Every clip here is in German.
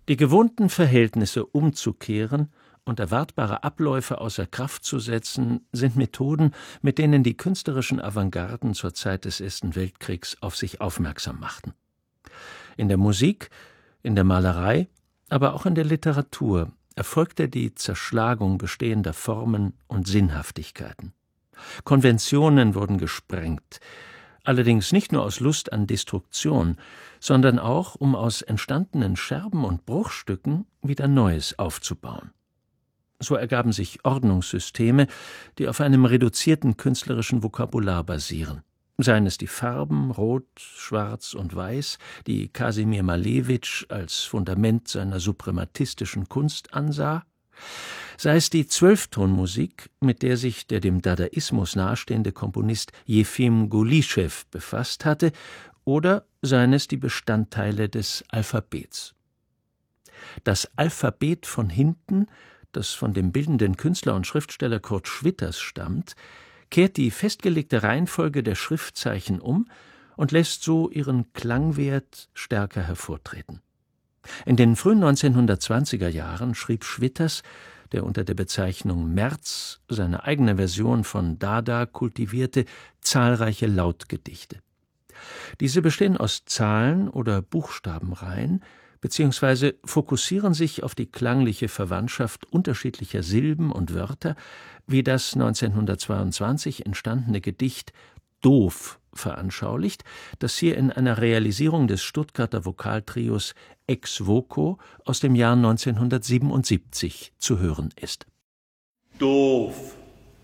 Die gewohnten Verhältnisse umzukehren und erwartbare Abläufe außer Kraft zu setzen, sind Methoden, mit denen die künstlerischen Avantgarden zur Zeit des Ersten Weltkriegs auf sich aufmerksam machten. In der Musik, in der Malerei, aber auch in der Literatur erfolgte die Zerschlagung bestehender Formen und Sinnhaftigkeiten. Konventionen wurden gesprengt, allerdings nicht nur aus Lust an Destruktion, sondern auch, um aus entstandenen Scherben und Bruchstücken wieder Neues aufzubauen. So ergaben sich Ordnungssysteme, die auf einem reduzierten künstlerischen Vokabular basieren. Seien es die Farben Rot, Schwarz und Weiß, die Kasimir Malewitsch als Fundament seiner suprematistischen Kunst ansah, sei es die Zwölftonmusik, mit der sich der dem Dadaismus nahestehende Komponist Jefim Gulischew befasst hatte, oder seien es die Bestandteile des Alphabets. Das Alphabet von hinten, das von dem bildenden Künstler und Schriftsteller Kurt Schwitters stammt, kehrt die festgelegte Reihenfolge der Schriftzeichen um und lässt so ihren Klangwert stärker hervortreten. In den frühen 1920er Jahren schrieb Schwitters, der unter der Bezeichnung März seine eigene Version von Dada kultivierte, zahlreiche Lautgedichte. Diese bestehen aus Zahlen- oder Buchstabenreihen bzw. fokussieren sich auf die klangliche Verwandtschaft unterschiedlicher Silben und Wörter, wie das 1922 entstandene Gedicht »Doof« veranschaulicht, das hier in einer Realisierung des Stuttgarter Vokaltrios Ex Voco aus dem Jahr 1977 zu hören ist. Doof,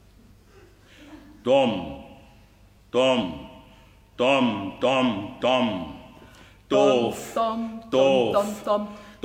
dom, dom, dom, dom, dom, doof, doof.